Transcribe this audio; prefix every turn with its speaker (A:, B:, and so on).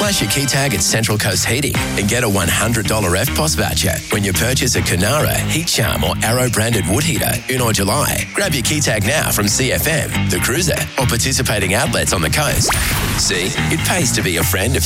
A: Flash your key tag at Central Coast Heating and get a $100 FPOS voucher when you purchase a Kenara, Heat Charm or Arrow branded wood heater in or July. Grab your key tag now from CFM, The Cruiser or participating outlets on the coast. See, it pays to be a friend of